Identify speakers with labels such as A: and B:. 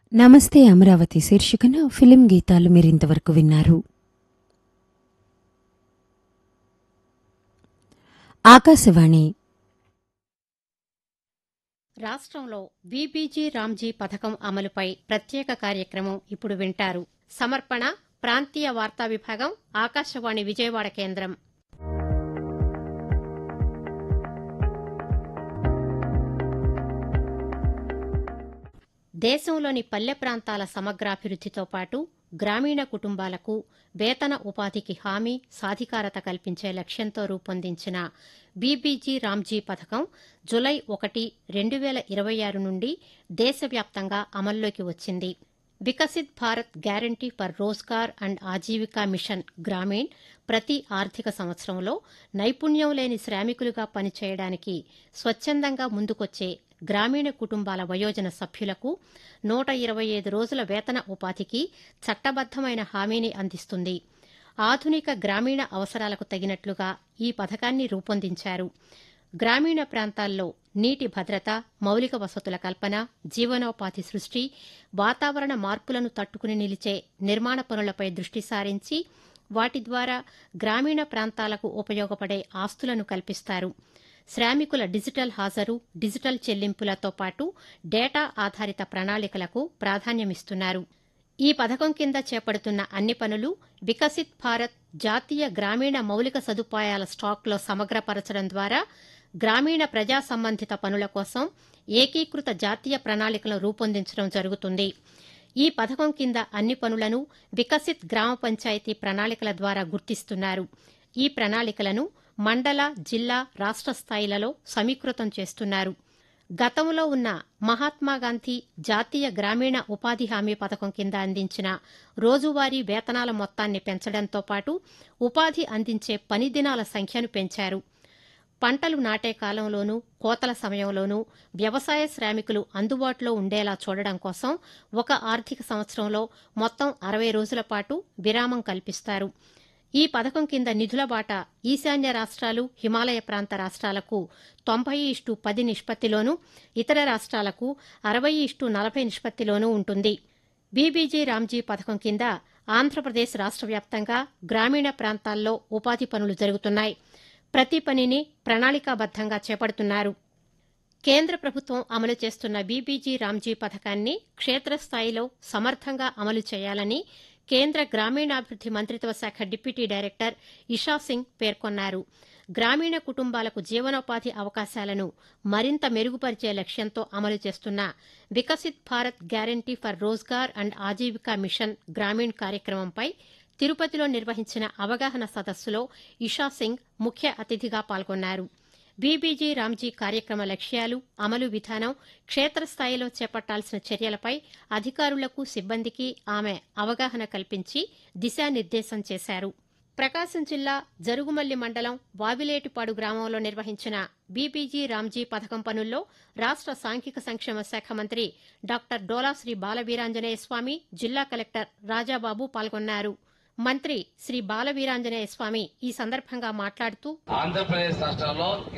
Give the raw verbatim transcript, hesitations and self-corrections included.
A: నమస్తే అమరావతి శీర్షికన ఫిలిం గీతాలు మీరింతవరకు విన్నారు. ఆకాశవాణి
B: రాష్ట్రంలో బీబీజీ రామ్జీ పథకం అమలుపై ప్రత్యేక కార్యక్రమం ఇప్పుడు వింటారు. సమర్పణ ప్రాంతీయ వార్తా విభాగం, ఆకాశవాణి విజయవాడ కేంద్రం. దేశంలోని పల్లె ప్రాంతాల సమగ్రాభివృద్దితో పాటు గ్రామీణ కుటుంబాలకు వేతన ఉపాధికి హామీ, సాధికారత కల్పించే లక్ష్యంతో రూపొందించిన బీబీజీ రామ్జీ పథకం జులై ఒకటి రెండు వేల ఇరవై ఆరు నుండి దేశవ్యాప్తంగా అమల్లోకి వచ్చింది. Viksit Bharat guarantee for Rozgar and Aajeevika machine Grameen ప్రతి ఆర్థిక సంవత్సరంలో నైపుణ్యం లేని శ్రామికులుగా పనిచేయడానికి స్వచ్ఛందంగా ముందుకొచ్చే గ్రామీణ కుటుంబాల వయోజన సభ్యులకు నూట ఇరవై ఐదు రోజుల వేతన ఉపాధికి చట్టబద్దమైన హామీని అందిస్తుంది. ఆధునిక గ్రామీణ అవసరాలకు తగినట్లుగా ఈ పథకాన్ని రూపొందించారు. గ్రామీణ ప్రాంతాల్లో నీటి భద్రత, మౌలిక వసతుల కల్పన, జీవనోపాధి సృష్టి, వాతావరణ మార్పులను తట్టుకుని నిలిచే నిర్మాణ పనులపై దృష్టి సారించి వాటి ద్వారా గ్రామీణ ప్రాంతాలకు ఉపయోగపడే ఆస్తులను కల్పిస్తారు. శ్రామికుల డిజిటల్ హాజరు, డిజిటల్ చెల్లింపులతో పాటు డేటా ఆధారిత ప్రణాళికలకు ప్రాధాన్యమిస్తున్నారు. ఈ పథకం కింద చేపడుతున్న అన్ని పనులు వికసిత్ భారత్ జాతీయ గ్రామీణ మౌలిక సదుపాయాల స్టాక్లో సమగ్రపరచడం ద్వారా గ్రామీణ ప్రజా సంబంధిత పనుల కోసం ఏకీకృత జాతీయ ప్రణాళికలను రూపొందించడం జరుగుతుంది. ఈ పథకం కింద అన్ని పనులను వికసిత్ గ్రామ పంచాయతీ ప్రణాళికల ద్వారా గుర్తిస్తున్నారు. ఈ ప్రణాళికలను మండల, జిల్లా, రాష్ట్ర స్థాయిలలో సమీకృతం చేస్తున్నారు. గతంలో ఉన్న మహాత్మాగాంధీ జాతీయ గ్రామీణ ఉపాధి హామీ పథకం కింద అందించిన రోజువారీ వేతనాల మొత్తాన్ని పెంచడంతో పాటు ఉపాధి అందించే పని దినాల సంఖ్యను పెంచారు. పంటలు నాటే కాలంలోనూ, కోతల సమయంలోనూ వ్యవసాయ శ్రామికులు అందుబాటులో ఉండేలా చూడడం కోసం ఒక ఆర్థిక సంవత్సరంలో మొత్తం అరవై రోజుల పాటు విరామం కల్పిస్తారు. ఈ పథకం కింద నిధుల బాట ఈశాన్య రాష్ట్రాలు, హిమాలయ ప్రాంత రాష్ట్రాలకు తొంభై ఇష్టు పది నిష్పత్తిలోనూ, ఇతర రాష్ట్రాలకు అరవై ఇష్టు నలభై నిష్పత్తిలోనూ ఉంటుంది. బీబీజీ రామ్జీ పథకం కింద ఆంధ్రప్రదేశ్ రాష్ట్ర వ్యాప్తంగా గ్రామీణ ప్రాంతాల్లో ఉపాధి పనులు జరుగుతున్నాయి. ప్రతి పనిని ప్రణాళికాబద్దంగా చేపడుతున్నారు. కేంద్ర ప్రభుత్వం అమలు చేస్తున్న బీబీజీ రామ్జీ పథకాన్ని క్షేత్రస్థాయిలో సమర్థంగా అమలు చేయాలని కేంద్ర గ్రామీణాభివృద్ది మంత్రిత్వ శాఖ డిప్యూటీ డైరెక్టర్ ఇషా సింగ్ పేర్కొన్నారు. గ్రామీణ కుటుంబాలకు జీవనోపాధి అవకాశాలను మరింత మెరుగుపరిచే లక్ష్యంతో అమలు చేస్తున్న Viksit Bharat guarantee for Rozgar and Aajeevika machine Grameen కార్యక్రమంపై తిరుపతిలో నిర్వహించిన అవగాహన సదస్సులో ఇషా సింగ్ ముఖ్య అతిథిగా పాల్గొన్నారు. బీబీజీ రామ్జీ కార్యక్రమ లక్ష్యాలు, అమలు విధానం, క్షేత్రస్థాయిలో చేపట్టాల్సిన చర్యలపై అధికారులకు, సిబ్బందికి ఆమె అవగాహన కల్పించి దిశానిర్దేశం చేశారు. ప్రకాశం జిల్లా జరుగుమల్లి మండలం వావిలేటిపాడు గ్రామంలో నిర్వహించిన బీబీజీ రామ్జీ పథకం పనుల్లో రాష్ట్ర సాంఘిక సంక్షేమ శాఖ మంత్రి డాక్టర్ డోలా శ్రీ బాలవీరాంజనేయ స్వామి, జిల్లా కలెక్టర్ రాజాబాబు పాల్గొన్నారు. మంత్రి శ్రీ బాలవీరాంజనేయ స్వామి ఈ సందర్భంగా మాట్లాడుతూ
C: ఆంధ్రప్రదేశ్ రాష్ట్రంలో